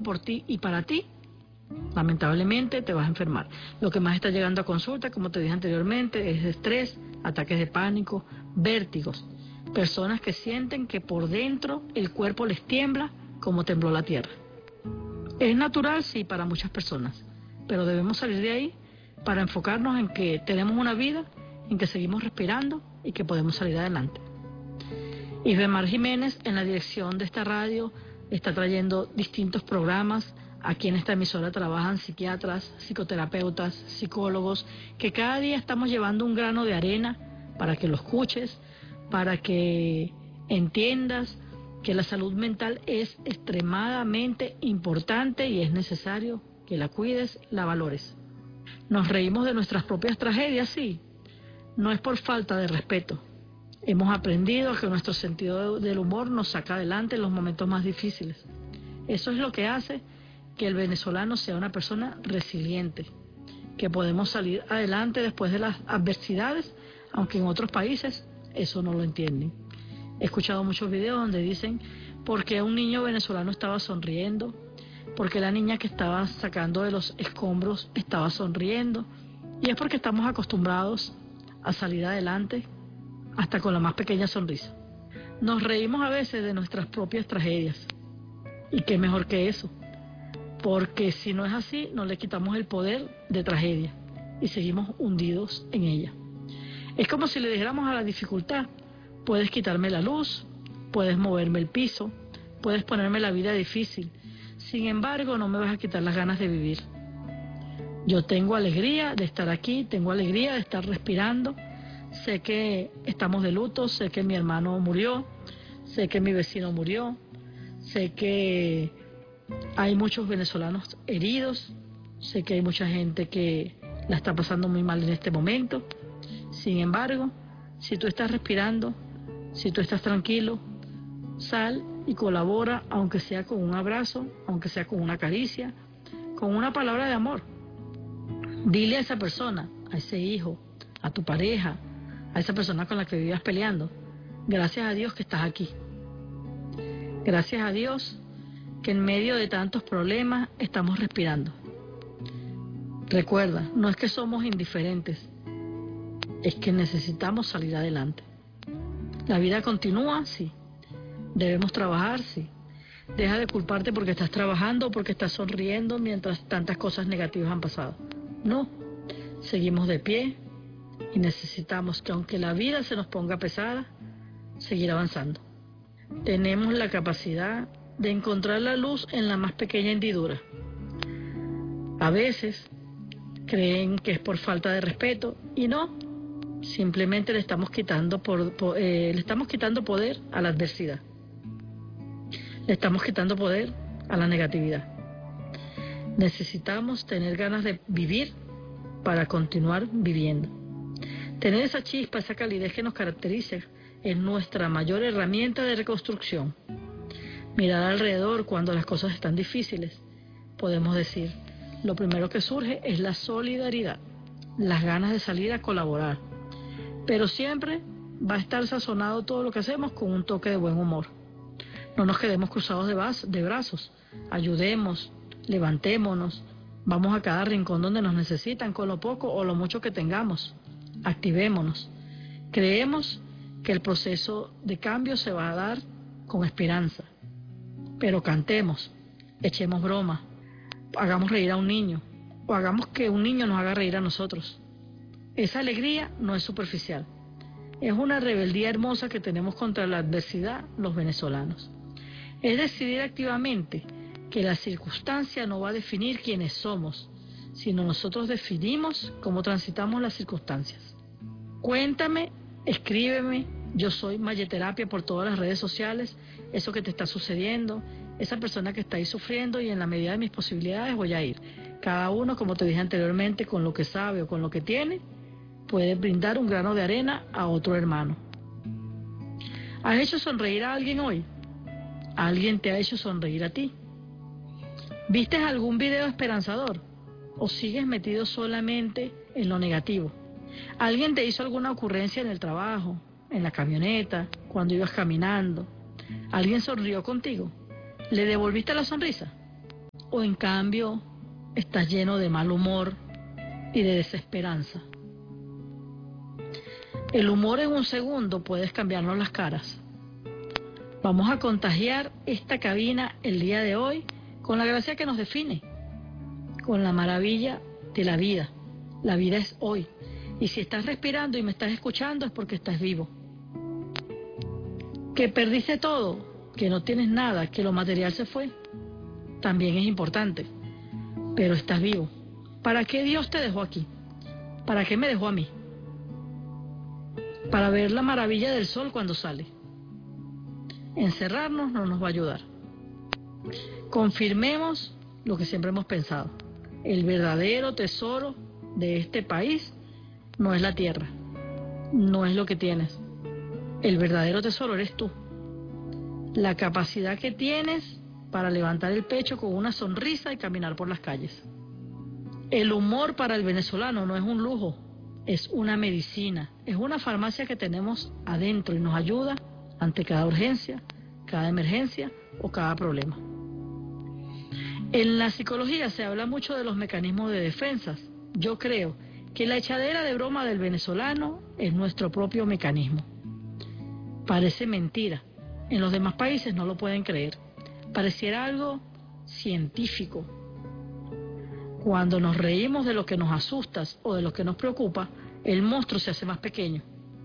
por ti y para ti, lamentablemente te vas a enfermar. Lo que más está llegando a consulta, como te dije anteriormente, es estrés, ataques de pánico, vértigos. Personas que sienten que por dentro el cuerpo les tiembla como tembló la tierra. Es natural, sí, para muchas personas, pero debemos salir de ahí para enfocarnos en que tenemos una vida, en que seguimos respirando y que podemos salir adelante. Isbemar Jiménez, en la dirección de esta radio, está trayendo distintos programas. Aquí en esta emisora trabajan psiquiatras, psicoterapeutas, psicólogos, que cada día estamos llevando un grano de arena para que lo escuches, para que entiendas que la salud mental es extremadamente importante y es necesario que la cuides, la valores. Nos reímos de nuestras propias tragedias, sí. No es por falta de respeto. Hemos aprendido que nuestro sentido del humor nos saca adelante en los momentos más difíciles. Eso es lo que hace que el venezolano sea una persona resiliente, que podemos salir adelante después de las adversidades, aunque en otros países eso no lo entienden. He escuchado muchos videos donde dicen por qué un niño venezolano estaba sonriendo, por qué la niña que estaba sacando de los escombros estaba sonriendo, y es porque estamos acostumbrados a salir adelante hasta con la más pequeña sonrisa. Nos reímos a veces de nuestras propias tragedias, y qué mejor que eso, porque si no es así, no le quitamos el poder de tragedia y seguimos hundidos en ella. Es como si le dijéramos a la dificultad: puedes quitarme la luz, puedes moverme el piso, puedes ponerme la vida difícil, sin embargo no me vas a quitar las ganas de vivir. Yo tengo alegría de estar aquí, tengo alegría de estar respirando. Sé que estamos de luto, sé que mi hermano murió, sé que mi vecino murió, sé que hay muchos venezolanos heridos, sé que hay mucha gente que la está pasando muy mal en este momento. Sin embargo, si tú estás respirando, si tú estás tranquilo, sal y colabora, aunque sea con un abrazo, aunque sea con una caricia, con una palabra de amor. Dile a esa persona, a ese hijo, a tu pareja, a esa persona con la que vivas peleando: gracias a Dios que estás aquí. Gracias a Dios que en medio de tantos problemas estamos respirando. Recuerda, no es que somos indiferentes, es que necesitamos salir adelante. La vida continúa, sí. Debemos trabajar, sí. Deja de culparte porque estás trabajando o porque estás sonriendo mientras tantas cosas negativas han pasado. No, seguimos de pie y necesitamos que, aunque la vida se nos ponga pesada, seguir avanzando. Tenemos la capacidad de encontrar la luz en la más pequeña hendidura. A veces creen que es por falta de respeto y no, simplemente le estamos quitando poder a la adversidad. Le estamos quitando poder a la negatividad. Necesitamos tener ganas de vivir para continuar viviendo. Tener esa chispa, esa calidez que nos caracteriza es nuestra mayor herramienta de reconstrucción. Mirar alrededor cuando las cosas están difíciles, podemos decir, lo primero que surge es la solidaridad, las ganas de salir a colaborar. Pero siempre va a estar sazonado todo lo que hacemos con un toque de buen humor. No nos quedemos cruzados de brazos, ayudemos, levantémonos, vamos a cada rincón donde nos necesitan con lo poco o lo mucho que tengamos, activémonos. Creemos que el proceso de cambio se va a dar con esperanza, pero cantemos, echemos broma, hagamos reír a un niño o hagamos que un niño nos haga reír a nosotros. Esa alegría no es superficial, es una rebeldía hermosa que tenemos contra la adversidad los venezolanos. Es decidir activamente que la circunstancia no va a definir quiénes somos, sino nosotros definimos cómo transitamos las circunstancias. Cuéntame, escríbeme, yo soy Mayeterapia por todas las redes sociales, eso que te está sucediendo, esa persona que está ahí sufriendo, y en la medida de mis posibilidades voy a ir. Cada uno, como te dije anteriormente, con lo que sabe o con lo que tiene, puede brindar un grano de arena a otro hermano. ¿Has hecho sonreír a alguien hoy? ¿Alguien te ha hecho sonreír a ti? ¿Viste algún video esperanzador? ¿O sigues metido solamente en lo negativo? ¿Alguien te hizo alguna ocurrencia en el trabajo, en la camioneta, cuando ibas caminando? ¿Alguien sonrió contigo? ¿Le devolviste la sonrisa? ¿O en cambio estás lleno de mal humor y de desesperanza? El humor en un segundo puede cambiarnos las caras. Vamos a contagiar esta cabina el día de hoy con la gracia que nos define, con la maravilla de la vida. La vida es hoy. Y si estás respirando y me estás escuchando es porque estás vivo. Que perdiste todo, que no tienes nada, que lo material se fue, también es importante. Pero estás vivo. ¿Para qué Dios te dejó aquí? ¿Para qué me dejó a mí? Para ver la maravilla del sol cuando sale. Encerrarnos no nos va a ayudar. Confirmemos lo que siempre hemos pensado. El verdadero tesoro de este país no es la tierra, no es lo que tienes. El verdadero tesoro eres tú. La capacidad que tienes para levantar el pecho con una sonrisa y caminar por las calles. El humor para el venezolano no es un lujo, es una medicina, es una farmacia que tenemos adentro y nos ayuda ante cada urgencia, cada emergencia o cada problema. En la psicología se habla mucho de los mecanismos de defensas. Yo creo que la echadera de broma del venezolano es nuestro propio mecanismo. Parece mentira. En los demás países no lo pueden creer. Pareciera algo científico. Cuando nos reímos de lo que nos asusta o de lo que nos preocupa, el monstruo se hace más pequeño.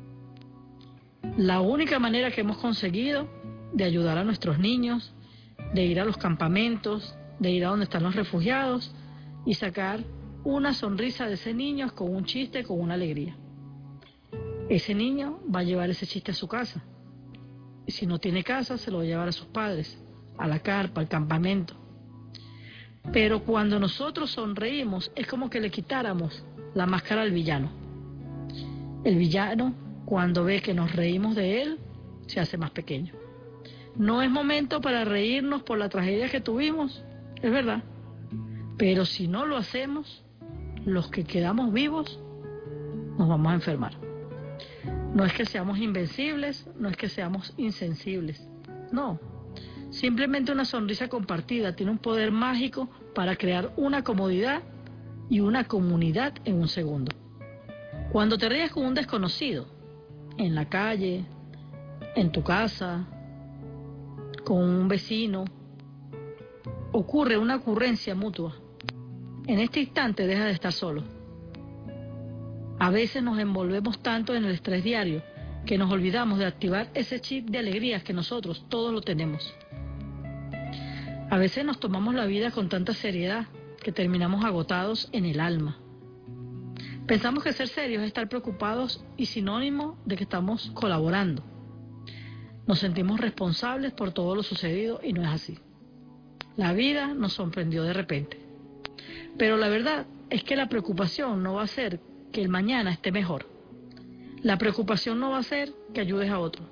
La única manera que hemos conseguido de ayudar a nuestros niños, de ir a los campamentos, de ir a donde están los refugiados y sacar una sonrisa de ese niño es con un chiste, con una alegría. Ese niño va a llevar ese chiste a su casa. Y si no tiene casa, se lo va a llevar a sus padres, a la carpa, al campamento. Pero cuando nosotros sonreímos, es como que le quitáramos la máscara al villano. El villano, cuando ve que nos reímos de él, se hace más pequeño. No es momento para reírnos por la tragedia que tuvimos, es verdad. Pero si no lo hacemos, los que quedamos vivos nos vamos a enfermar. No es que seamos invencibles, no es que seamos insensibles, no. Simplemente una sonrisa compartida tiene un poder mágico para crear una comodidad y una comunidad en un segundo. Cuando te ríes con un desconocido, en la calle, en tu casa, con un vecino, ocurre una ocurrencia mutua. En este instante deja de estar solo. A veces nos envolvemos tanto en el estrés diario que nos olvidamos de activar ese chip de alegrías que nosotros todos lo tenemos. A veces nos tomamos la vida con tanta seriedad que terminamos agotados en el alma. Pensamos que ser serios es estar preocupados y sinónimo de que estamos colaborando. Nos sentimos responsables por todo lo sucedido y no es así. La vida nos sorprendió de repente. Pero la verdad es que la preocupación no va a hacer que el mañana esté mejor. La preocupación no va a hacer que ayudes a otro.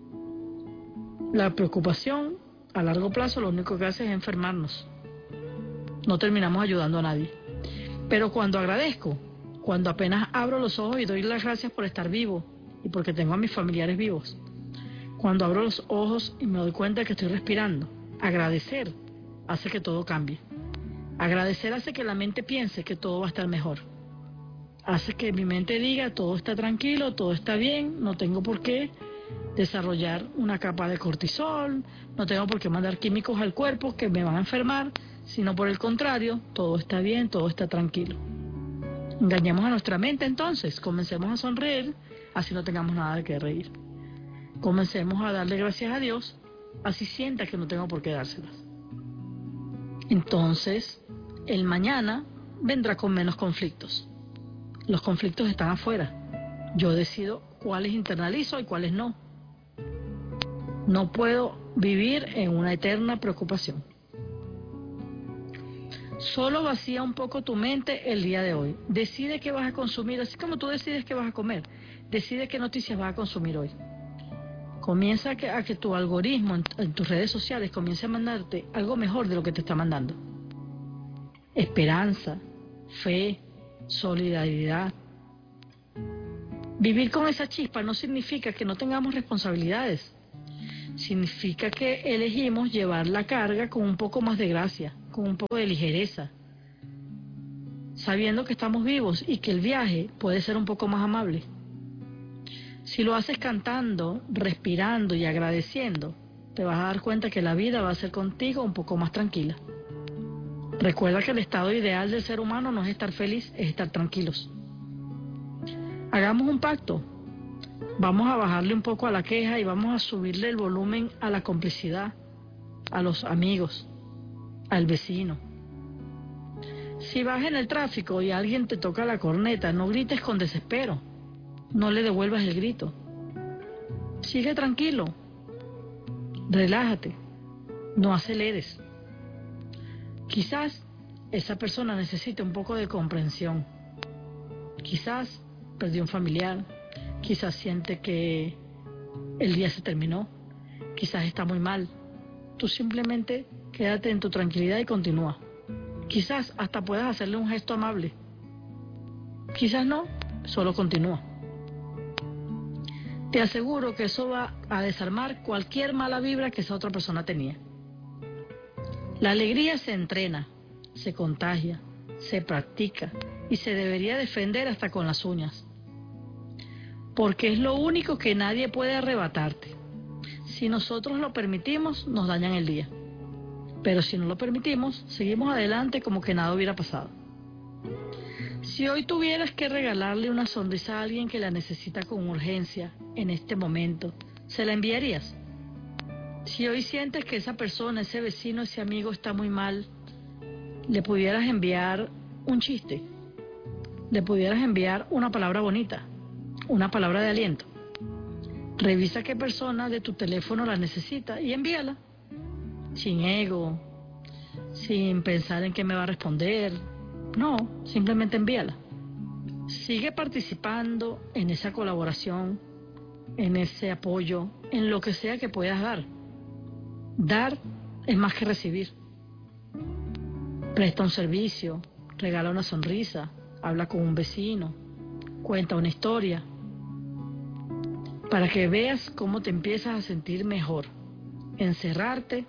La preocupación a largo plazo lo único que hace es enfermarnos. No terminamos ayudando a nadie. Pero cuando agradezco, cuando apenas abro los ojos y doy las gracias por estar vivo y porque tengo a mis familiares vivos, cuando abro los ojos y me doy cuenta de que estoy respirando, agradecer hace que todo cambie. Agradecer hace que la mente piense que todo va a estar mejor. Hace que mi mente diga, todo está tranquilo, todo está bien, no tengo por qué desarrollar una capa de cortisol, no tengo por qué mandar químicos al cuerpo que me van a enfermar, sino por el contrario, todo está bien, todo está tranquilo. Engañemos a nuestra mente entonces, comencemos a sonreír, así no tengamos nada de qué reír. Comencemos a darle gracias a Dios, así sienta que no tengo por qué dárselas. Entonces, el mañana vendrá con menos conflictos. Los conflictos están afuera. Yo decido cuáles internalizo y cuáles no. No puedo vivir en una eterna preocupación. Solo vacía un poco tu mente el día de hoy. Decide qué vas a consumir, así como tú decides qué vas a comer. Decide qué noticias vas a consumir hoy. Comienza a que tu algoritmo en tus redes sociales comience a mandarte algo mejor de lo que te está mandando. Esperanza, fe, solidaridad. Vivir con esa chispa no significa que no tengamos responsabilidades. Significa que elegimos llevar la carga con un poco más de gracia, con con un poco de ligereza, sabiendo que estamos vivos y que el viaje puede ser un poco más amable. Si lo haces cantando, respirando y agradeciendo, te vas a dar cuenta que la vida va a ser contigo un poco más tranquila. Recuerda que el estado ideal del ser humano no es estar feliz, es estar tranquilos. Hagamos un pacto. Vamos a bajarle un poco a la queja y vamos a subirle el volumen a la complicidad, a los amigos, al vecino. Si vas en el tráfico y alguien te toca la corneta, no grites con desespero. No le devuelvas el grito. Sigue tranquilo. Relájate. No aceleres. Quizás esa persona necesite un poco de comprensión. Quizás perdió un familiar. Quizás siente que el día se terminó. Quizás está muy mal. Tú simplemente quédate en tu tranquilidad y continúa. Quizás hasta puedas hacerle un gesto amable. Quizás no, solo continúa. Te aseguro que eso va a desarmar cualquier mala vibra que esa otra persona tenía. La alegría se entrena, se contagia, se practica y se debería defender hasta con las uñas. Porque es lo único que nadie puede arrebatarte. Si nosotros lo permitimos, nos dañan el día. Pero si no lo permitimos, seguimos adelante como que nada hubiera pasado. Si hoy tuvieras que regalarle una sonrisa a alguien que la necesita con urgencia en este momento, ¿se la enviarías? Si hoy sientes que esa persona, ese vecino, ese amigo está muy mal, le pudieras enviar un chiste, le pudieras enviar una palabra bonita, una palabra de aliento. Revisa qué persona de tu teléfono la necesita y envíala. Sin ego, sin pensar en qué me va a responder. No, simplemente envíala. Sigue participando en esa colaboración, en ese apoyo, en lo que sea que puedas dar. Dar es más que recibir. Presta un servicio, regala una sonrisa, habla con un vecino, cuenta una historia, para que veas cómo te empiezas a sentir mejor. Encerrarte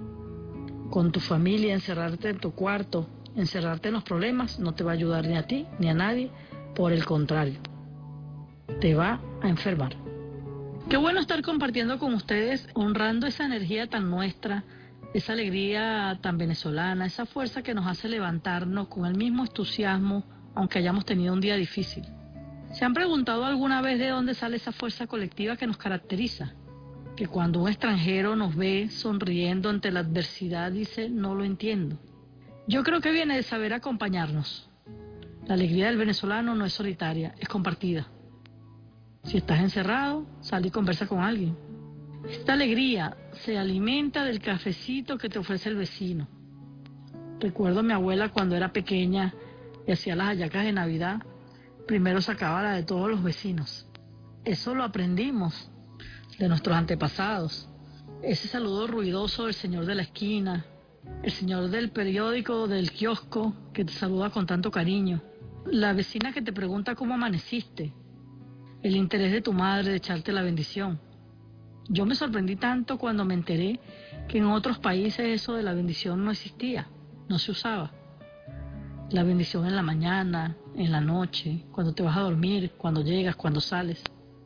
con tu familia, encerrarte en tu cuarto, encerrarte en los problemas, no te va a ayudar ni a ti ni a nadie, por el contrario, te va a enfermar. Qué bueno estar compartiendo con ustedes, honrando esa energía tan nuestra, esa alegría tan venezolana, esa fuerza que nos hace levantarnos con el mismo entusiasmo, aunque hayamos tenido un día difícil. ¿Se han preguntado alguna vez de dónde sale esa fuerza colectiva que nos caracteriza? Que cuando un extranjero nos ve sonriendo ante la adversidad dice, no lo entiendo. Yo creo que viene de saber acompañarnos. La alegría del venezolano no es solitaria, es compartida. Si estás encerrado, sal y conversa con alguien. Esta alegría se alimenta del cafecito que te ofrece el vecino. Recuerdo a mi abuela cuando era pequeña y hacía las hallacas de Navidad, primero sacaba la de todos los vecinos. Eso lo aprendimos de nuestros antepasados. Ese saludo ruidoso del señor de la esquina, el señor del periódico, del kiosco, que te saluda con tanto cariño, la vecina que te pregunta cómo amaneciste, el interés de tu madre de echarte la bendición. Yo me sorprendí tanto cuando me enteré que en otros países eso de la bendición no existía, no se usaba. La bendición en la mañana, en la noche, cuando te vas a dormir, cuando llegas, cuando sales.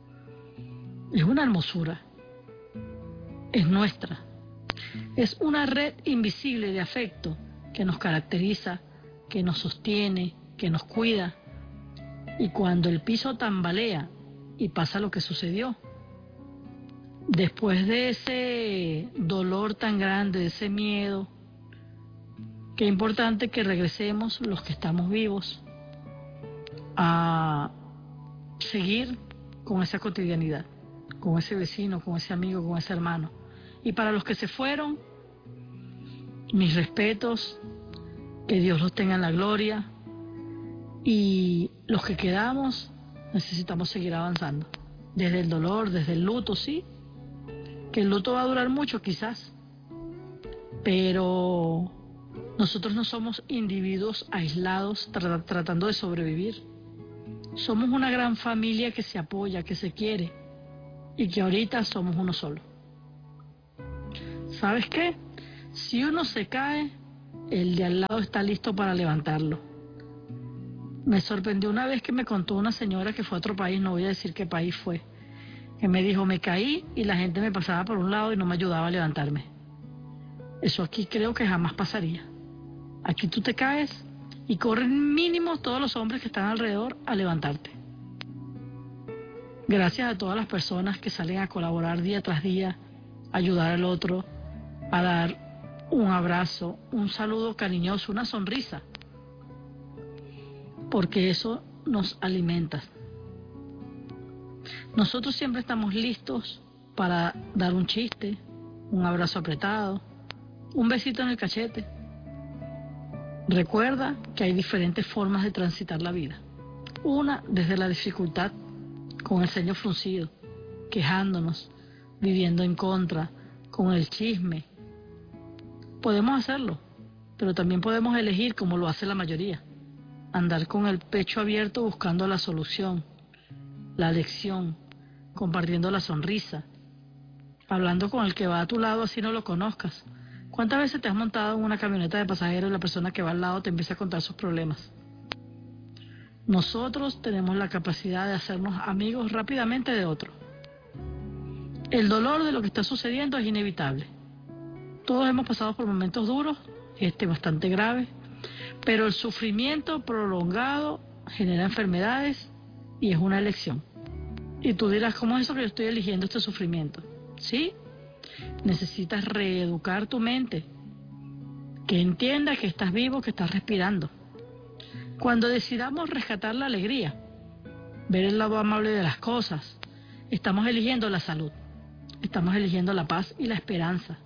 Es una hermosura. Es nuestra. Es una red invisible de afecto que nos caracteriza, que nos sostiene, que nos cuida. Y cuando el piso tambalea y pasa lo que sucedió, después de ese dolor tan grande, de ese miedo, qué importante que regresemos los que estamos vivos a seguir con esa cotidianidad, con ese vecino, con ese amigo, con ese hermano. Y para los que se fueron, mis respetos, que Dios los tenga en la gloria. Y los que quedamos, necesitamos seguir avanzando. Desde el dolor, desde el luto, sí. Que el luto va a durar mucho, quizás. Pero nosotros no somos individuos aislados tratando de sobrevivir. Somos una gran familia que se apoya, que se quiere. Y que ahorita somos uno solo. ¿Sabes qué? Si uno se cae, el de al lado está listo para levantarlo. Me sorprendió una vez que me contó una señora que fue a otro país, no voy a decir qué país fue, que me dijo, me caí y la gente me pasaba por un lado y no me ayudaba a levantarme. Eso aquí creo que jamás pasaría. Aquí tú te caes y corren mínimo todos los hombres que están alrededor a levantarte. Gracias a todas las personas que salen a colaborar día tras día, a ayudar al otro, a dar un abrazo, un saludo cariñoso, una sonrisa, porque eso nos alimenta. Nosotros siempre estamos listos para dar un chiste, un abrazo apretado, un besito en el cachete. Recuerda que hay diferentes formas de transitar la vida. Una desde la dificultad, con el ceño fruncido, quejándonos, viviendo en contra, con el chisme. Podemos hacerlo, pero también podemos elegir como lo hace la mayoría. Andar con el pecho abierto buscando la solución, la lección, compartiendo la sonrisa, hablando con el que va a tu lado así no lo conozcas. ¿Cuántas veces te has montado en una camioneta de pasajeros y la persona que va al lado te empieza a contar sus problemas? Nosotros tenemos la capacidad de hacernos amigos rápidamente de otro. El dolor de lo que está sucediendo es inevitable. Todos hemos pasado por momentos duros, bastante graves, pero el sufrimiento prolongado genera enfermedades y es una elección. Y tú dirás, ¿cómo es eso que yo estoy eligiendo este sufrimiento? ¿Sí? Necesitas reeducar tu mente, que entienda que estás vivo, que estás respirando. Cuando decidamos rescatar la alegría, ver el lado amable de las cosas, estamos eligiendo la salud, estamos eligiendo la paz y la esperanza.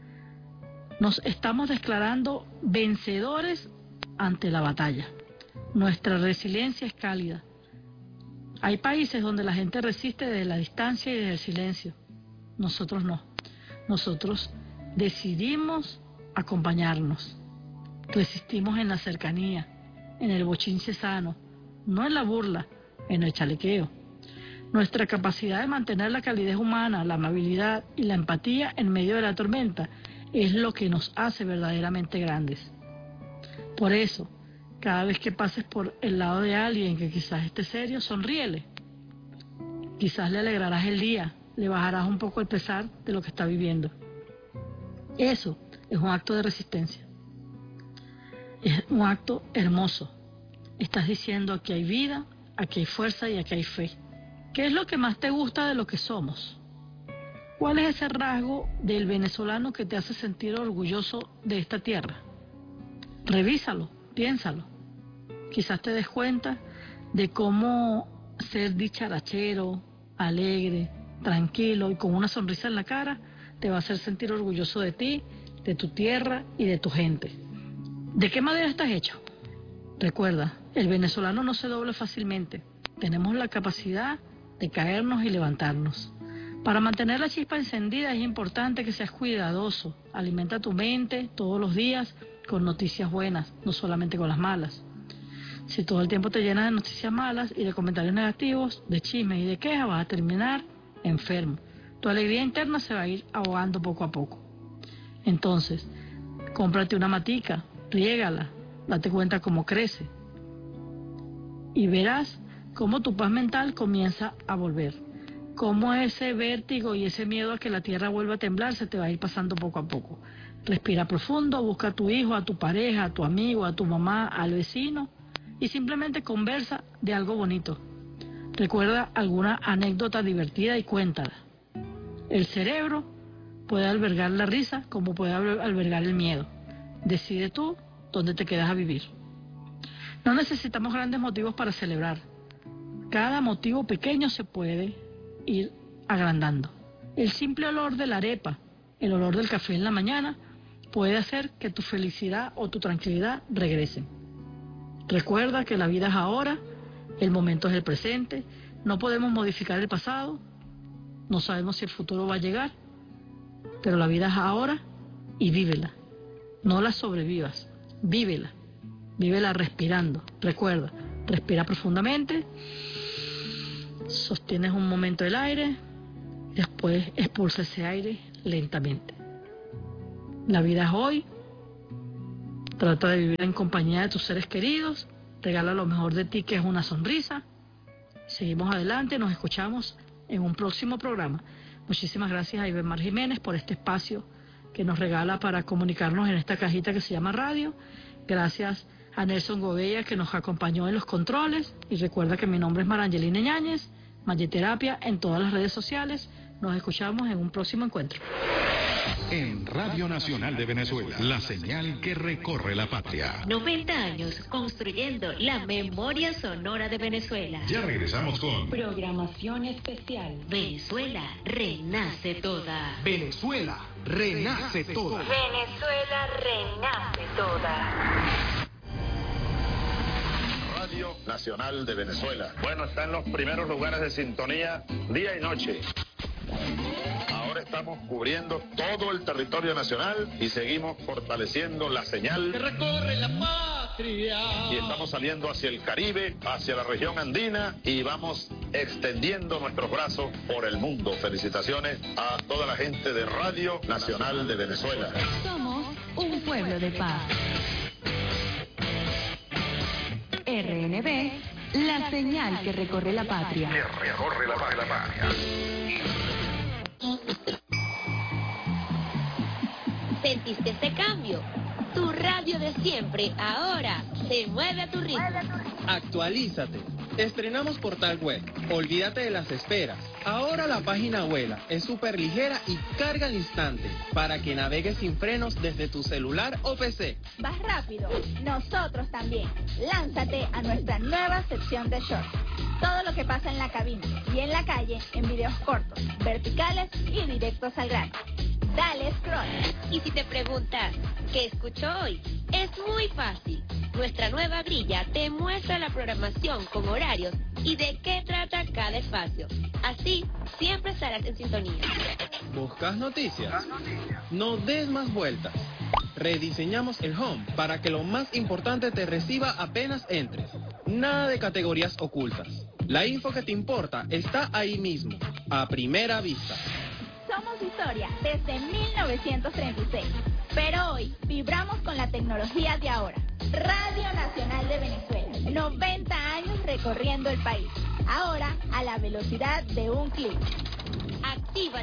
Nos estamos declarando vencedores ante la batalla. Nuestra resiliencia es cálida. Hay países donde la gente resiste desde la distancia y desde el silencio. Nosotros no. Nosotros decidimos acompañarnos. Resistimos en la cercanía, en el bochinche sano, no en la burla, en el chalequeo. Nuestra capacidad de mantener la calidez humana, la amabilidad y la empatía en medio de la tormenta es lo que nos hace verdaderamente grandes. Por eso, cada vez que pases por el lado de alguien que quizás esté serio, sonríele. Quizás le alegrarás el día, le bajarás un poco el pesar de lo que está viviendo. Eso es un acto de resistencia. Es un acto hermoso. Estás diciendo aquí hay vida, aquí hay fuerza y aquí hay fe. ¿Qué es lo que más te gusta de lo que somos? ¿Cuál es ese rasgo del venezolano que te hace sentir orgulloso de esta tierra? Revísalo, piénsalo. Quizás te des cuenta de cómo ser dicharachero, alegre, tranquilo y con una sonrisa en la cara te va a hacer sentir orgulloso de ti, de tu tierra y de tu gente. ¿De qué madera estás hecho? Recuerda, el venezolano no se dobla fácilmente. Tenemos la capacidad de caernos y levantarnos. Para mantener la chispa encendida es importante que seas cuidadoso. Alimenta tu mente todos los días con noticias buenas, no solamente con las malas. Si todo el tiempo te llenas de noticias malas y de comentarios negativos, de chismes y de quejas, vas a terminar enfermo. Tu alegría interna se va a ir ahogando poco a poco. Entonces, cómprate una matica, riégala, date cuenta cómo crece y verás cómo tu paz mental comienza a volver. Cómo ese vértigo y ese miedo a que la tierra vuelva a temblar se te va a ir pasando poco a poco. Respira profundo, busca a tu hijo, a tu pareja, a tu amigo, a tu mamá, al vecino y simplemente conversa de algo bonito. Recuerda alguna anécdota divertida y cuéntala. El cerebro puede albergar la risa como puede albergar el miedo. Decide tú dónde te quedas a vivir. No necesitamos grandes motivos para celebrar. Cada motivo pequeño se puede ir agrandando. El simple olor de la arepa, el olor del café en la mañana, puede hacer que tu felicidad o tu tranquilidad regresen. Recuerda que la vida es ahora, el momento es el presente, no podemos modificar el pasado, no sabemos si el futuro va a llegar, pero la vida es ahora y vívela. No la sobrevivas, vívela. Vívela respirando. Recuerda, respira profundamente, sostienes un momento el aire, después expulsa ese aire lentamente. La vida es hoy, Trata de vivir en compañía de tus seres queridos. Regala lo mejor de ti, que es una sonrisa. Seguimos adelante, nos escuchamos en un próximo programa. Muchísimas gracias a Ibermar Jiménez por este espacio que nos regala para comunicarnos en esta cajita que se llama radio. Gracias a Nelson Gobella, que nos acompañó en los controles. Y recuerda que mi nombre es Marangelina Ñáñez, Mayiterapia en todas las redes sociales. Nos escuchamos en un próximo encuentro. En Radio Nacional de Venezuela, la señal que recorre la patria. 90 años construyendo la memoria sonora de Venezuela. Ya regresamos con Programación especial. Venezuela renace toda. Venezuela renace toda. Venezuela renace toda. Radio Nacional de Venezuela. Bueno, está en los primeros lugares de sintonía día y noche. Ahora estamos cubriendo todo el territorio nacional y seguimos fortaleciendo la señal que recorre la patria. Y estamos saliendo hacia el Caribe, hacia la región andina y vamos extendiendo nuestros brazos por el mundo. Felicitaciones a toda la gente de Radio Nacional de Venezuela. Somos un pueblo de paz. RNB, la señal que recorre la patria. Que recorre la patria. ¿Sentiste ese cambio? Tu radio de siempre ahora se mueve a tu ritmo. Actualízate. Estrenamos portal web. Olvídate de las esperas. Ahora la página vuela, es súper ligera y carga al instante para que navegues sin frenos desde tu celular o PC. ¿Vas rápido? Nosotros también. Lánzate a nuestra nueva sección de shorts. Todo lo que pasa en la cabina y en la calle en videos cortos, verticales y directos al grano. Dale scroll. Y si te preguntas, ¿qué escucho hoy? Es muy fácil. Nuestra nueva grilla te muestra la programación con horarios y de qué trata cada espacio. Así, siempre estarás en sintonía. ¿Buscas noticias? No des más vueltas. Rediseñamos el home para que lo más importante te reciba apenas entres. Nada de categorías ocultas. La info que te importa está ahí mismo, a primera vista. Somos historia desde 1936, pero hoy vibramos con la tecnología de ahora. Radio Nacional de Venezuela, 90 años recorriendo el país, ahora a la velocidad de un clic. Activa